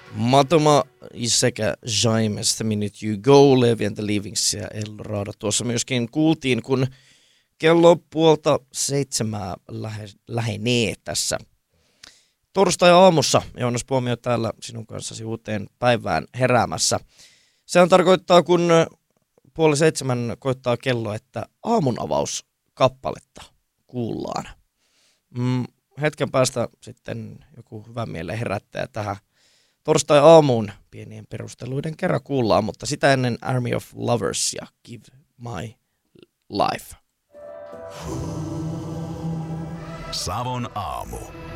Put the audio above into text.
Matoma sekä Jaimes, The Minute You Go, Levi and the Leavings ja El Dorado. Tuossa myöskin kuultiin, kun kello 6:30 lähenee tässä torstai-aamussa. Joonas Puomio täällä sinun kanssasi uuteen päivään heräämässä. Sehän tarkoittaa, kun 6:30 koittaa kello, että aamunavauskappaletta kuullaan. Hetken päästä sitten joku hyvän mielen herättäjä tähän torstai-aamuun pienien perusteluiden kerran kuullaan, mutta sitä ennen Army of Lovers ja Give My Life. Savon aamu.